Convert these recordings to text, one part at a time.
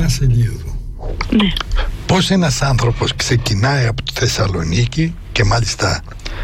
Ασελίδου. Ναι. Πώς ένας άνθρωπος ξεκινάει από τη Θεσσαλονίκη και μάλιστα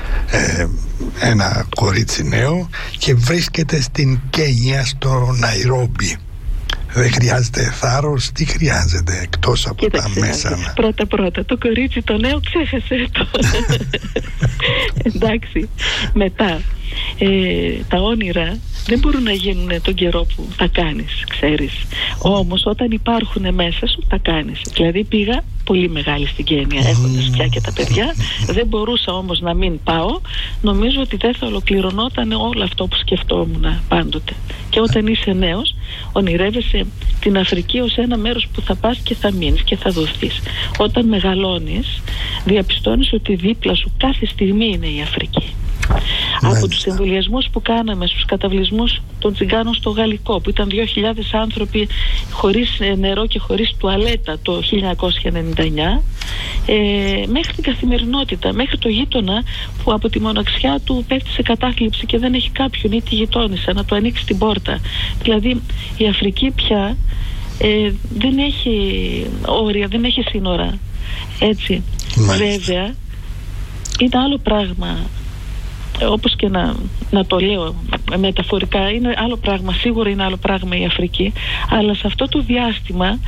ένα κορίτσι νέο και βρίσκεται στην Κένια, στο Ναϊρόμπι? Δεν χρειάζεται θάρρος? Τι χρειάζεται εκτός από τα μέσα? Πρώτα το κορίτσι το νέο ξέχασε το. Εντάξει. Μετά τα όνειρα δεν μπορούν να γίνουν τον καιρό που τα κάνεις, ξέρεις. Όμως όταν υπάρχουν μέσα σου τα κάνεις. Δηλαδή πήγα πολύ μεγάλη στην Κένια έχοντας πια και τα παιδιά. Δεν μπορούσα όμως να μην πάω. Νομίζω ότι δεν θα ολοκληρωνόταν όλο αυτό που σκεφτόμουν πάντοτε. Και όταν είσαι νέος, ονειρεύεσαι την Αφρική ως ένα μέρος που θα πας και θα μείνεις και θα δοθείς. Όταν μεγαλώνεις, διαπιστώνεις ότι δίπλα σου κάθε στιγμή είναι η Αφρική. Από τους εμβολιασμούς που κάναμε στους καταβλισμούς των Τσιγκάνων στο Γαλλικό, που ήταν 2.000 άνθρωποι χωρίς νερό και χωρίς τουαλέτα το 1999, μέχρι την καθημερινότητα, μέχρι το γείτονα που από τη μοναξιά του πέφτει σε κατάθλιψη και δεν έχει κάποιον ή τη γειτόνισσα να του ανοίξει την πόρτα. Δηλαδή η Αφρική πια δεν έχει όρια, δεν έχει σύνορα. Έτσι. Βέβαια είναι άλλο πράγμα, όπως και να το λέω μεταφορικά, είναι άλλο πράγμα, σίγουρα είναι άλλο πράγμα η Αφρική, αλλά σε αυτό το διάστημα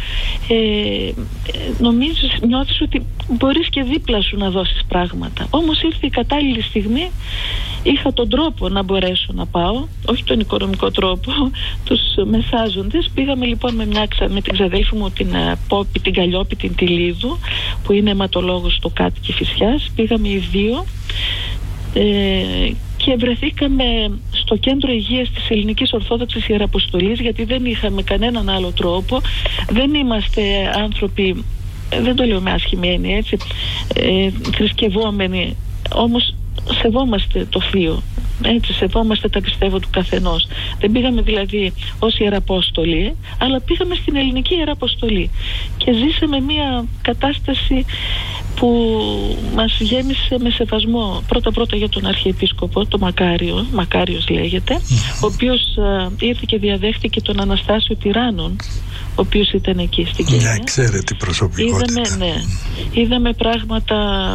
νιώθεις ότι μπορείς και δίπλα σου να δώσεις πράγματα. Όμως ήρθε η κατάλληλη στιγμή, είχα τον τρόπο να μπορέσω να πάω, όχι τον οικονομικό τρόπο, τους μεσάζοντες. Πήγαμε λοιπόν με την ξαδέλφη μου, την Πόπη, την Καλλιόπη, την Τιλίδου, που είναι αιματολόγος στο ΚΑΤ Κηφισιάς. Πήγαμε οι δύο και βρεθήκαμε στο κέντρο υγείας της Ελληνικής Ορθόδοξης Ιεραποστολής, γιατί δεν είχαμε κανέναν άλλο τρόπο. Δεν είμαστε άνθρωποι, δεν το λέω με άσχημη έννοια, έτσι, θρησκευόμενοι, όμως σεβόμαστε το θείο, έτσι, σεβόμαστε τα πιστεύω του καθενός. Δεν πήγαμε δηλαδή ως Ιεραπόστολοι, αλλά πήγαμε στην Ελληνική Ιεραποστολή και ζήσαμε μια κατάσταση που μας γέμισε με σεβασμό πρώτα για τον Αρχιεπίσκοπο, τον Μακάριος λέγεται, ο οποίος ήρθε και διαδέχτηκε τον Αναστάσιο Τυράννων, ο οποίος ήταν εκεί στην Κένια. Ναι, ξέρετε προσωπικότητα. Είδαμε πράγματα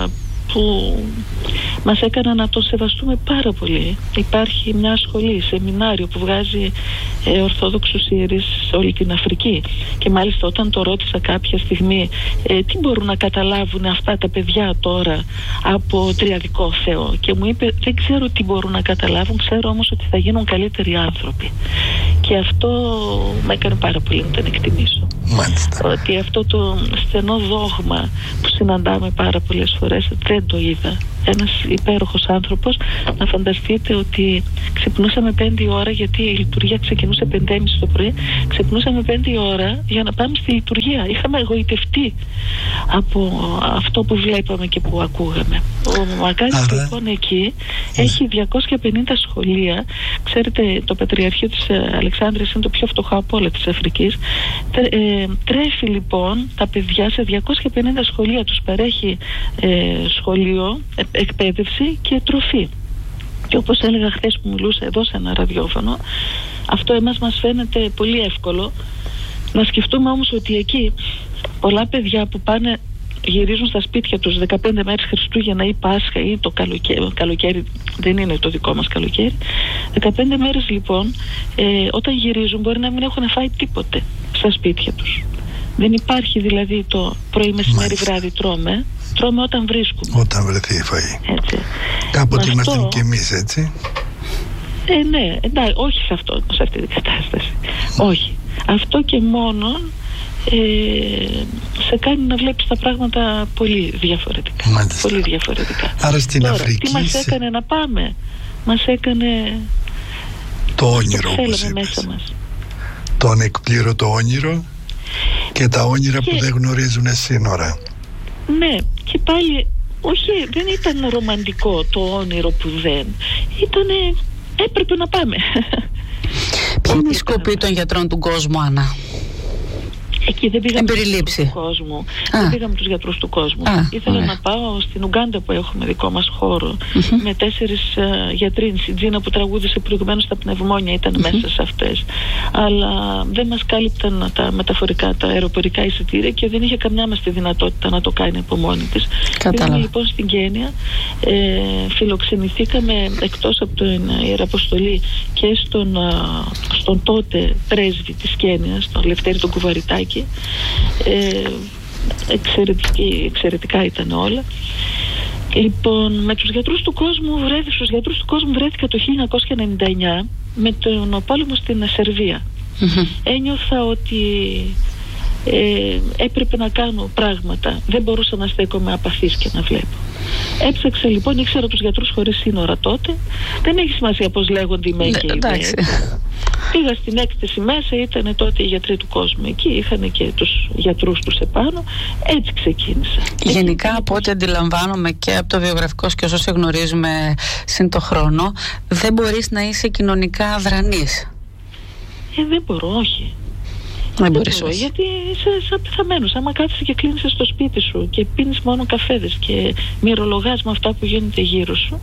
που μας έκαναν να το σεβαστούμε πάρα πολύ. Υπάρχει μια σχολή, σεμινάριο που βγάζει ορθόδοξους ιερείς σε όλη την Αφρική, και μάλιστα όταν το ρώτησα κάποια στιγμή τι μπορούν να καταλάβουν αυτά τα παιδιά τώρα από τριαδικό Θεό, και μου είπε δεν ξέρω τι μπορούν να καταλάβουν, ξέρω όμως ότι θα γίνουν καλύτεροι άνθρωποι. Και αυτό με έκανε πάρα πολύ να τον εκτιμήσω. Μάλιστα. Ότι αυτό το στενό δόγμα που συναντάμε πάρα πολλές φορές δεν το είδα. Ένας υπέροχος άνθρωπος. Να φανταστείτε ότι ξυπνούσαμε 5 ώρα, γιατί η λειτουργία ξεκινούσε 5:30 το πρωί. Ξυπνούσαμε 5 ώρα για να πάμε στη λειτουργία. Είχαμε εγωιτευτεί από αυτό που βλέπαμε και που ακούγαμε. Ο Μακάριος λοιπόν εκεί έχει 250 σχολεία. Ξέρετε, το Πατριαρχείο της Αλεξάνδρειας είναι το πιο φτωχό από όλα της Αφρικής. Τρέφει λοιπόν τα παιδιά σε 250 σχολεία, τους παρέχει σχολείο, εκπαίδευση και τροφή. Και όπως έλεγα χθες που μιλούσα εδώ σε ένα ραδιόφωνο, αυτό εμάς μας φαίνεται πολύ εύκολο. Να σκεφτούμε όμως ότι εκεί πολλά παιδιά που πάνε, γυρίζουν στα σπίτια τους 15 μέρες Χριστούγεννα ή Πάσχα ή το καλοκαίρι, δεν είναι το δικό μας καλοκαίρι, 15 μέρες λοιπόν, όταν γυρίζουν μπορεί να μην έχουν φάει τίποτε στα σπίτια τους. Δεν υπάρχει δηλαδή το πρωί, μεσημέρι, βράδυ τρώμε όταν βρίσκουμε. Όταν βρεθεί η φαΐ. Έτσι. Κάποτε ήμασταν κι εμείς έτσι. Ναι, εντάξει, όχι σε αυτή την κατάσταση. Όχι. Αυτό και μόνο σε κάνει να βλέπεις τα πράγματα πολύ διαφορετικά. Μάλιστα. Πολύ διαφορετικά. Άρα στην Αφρική τι μας έκανε να πάμε? Μας έκανε το όνειρο, όπως είπες. Μέσα μας. Το ανεκπλήρωτο όνειρο και τα όνειρα που δεν γνωρίζουν σύνορα. Ναι, και πάλι όχι, δεν ήταν ρομαντικό το όνειρο που δεν ήτανε, έπρεπε να πάμε. Ποια είναι η σκοπή των γιατρών του κόσμου, Άννα? Εκεί δεν πήγαμε τους γιατρούς του κόσμου. Δεν πήγαμε τους γιατρούς του κόσμου. Ήθελα να πάω στην Ουγκάντα που έχουμε δικό μας χώρο με 4 γιατροί. Η Τζίνα που τραγούδισε προηγουμένως στα πνευμόνια ήταν μέσα σε αυτές. Αλλά δεν μας κάλυπταν τα μεταφορικά, τα αεροπορικά εισιτήρια και δεν είχε καμιά μας τη δυνατότητα να το κάνει από μόνη της. Πήγαμε λοιπόν στην Κένια, φιλοξενηθήκαμε εκτός από την Ιεραποστολή και στον τότε πρέσβη της Κένιας, τον Λευτέρη τον Κουβαριτάκη. Εξαιρετικά ήταν όλα. Λοιπόν, με τους γιατρούς του κόσμου βρέθηκα το 1999 με τον πόλεμο στην Σερβία. Ένιωθα ότι έπρεπε να κάνω πράγματα. Δεν μπορούσα να στέκομαι απαθής και να βλέπω. Έψαξα λοιπόν, ήξερα τους γιατρούς χωρίς σύνορα τότε. Δεν έχει σημασία πώς λέγονται οι ΜΕΚ και οι ΜΕΚ. Πήγα στην έκθεση μέσα, ήταν τότε οι γιατροί του κόσμου εκεί, είχαν και τους γιατρούς τους επάνω. Έτσι ξεκίνησα. Γενικά από ό,τι αντιλαμβάνομαι και από το βιογραφικό και όσο σε γνωρίζουμε συν το χρόνο, δεν μπορείς να είσαι κοινωνικά αδρανής. Δεν μπορώ, όχι. Δεν μπορείς, όχι. Γιατί είσαι σαν πεθαμένος. Άμα κάθεσαι και κλείνεσαι στο σπίτι σου και πίνεις μόνο καφέδες και μυρολογάς με αυτά που γίνεται γύρω σου,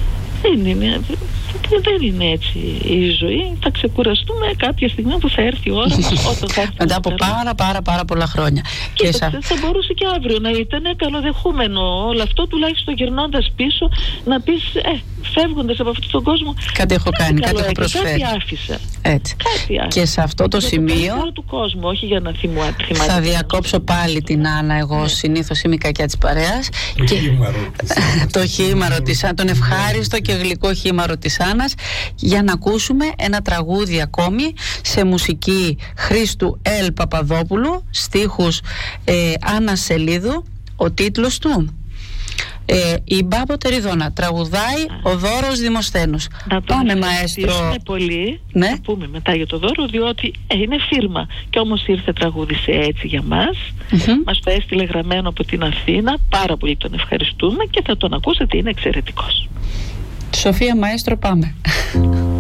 δεν είναι έτσι η ζωή. Θα ξεκουραστούμε κάποια στιγμή που θα έρθει η ώρα όταν θα έρθει. Μετά από πάρα πολλά χρόνια. Κοίταξε, θα μπορούσε και αύριο να ήταν καλοδεχούμενο όλο αυτό, τουλάχιστον γυρνώντας πίσω να πεις φεύγοντας από αυτόν τον κόσμο, κάτι έχω κάνει, κάτι έχω προσφέρει. Κάτι άφησα. Έτσι. Και σε αυτό το σημείο του κόσμου, όχι για να θυμάται. Θα διακόψω πάλι την Άννα. Εγώ συνήθως είμαι η κακιά της παρέας. Το χήμαρο της, τον ευχάριστο και γλυκό χήμαρο της Άννας, για να ακούσουμε ένα τραγούδι ακόμη σε μουσική Χρήστου Ελ Παπαδόπουλου, στίχους Άννα Σελίδου, ο τίτλος του η Μπάμπο Τεριδόνα, τραγουδάει ο Δώρος Δημοσθένους. Πάμε μαέστρο. Πολύ, να πούμε μετά για το Δώρο, διότι είναι φίρμα και όμως ήρθε, τραγούδισε έτσι για μας. Μας το έστειλε γραμμένο από την Αθήνα, πάρα πολύ τον ευχαριστούμε και θα τον ακούσετε, είναι εξαιρετικός. Σοφία μαέστρο, πάμε.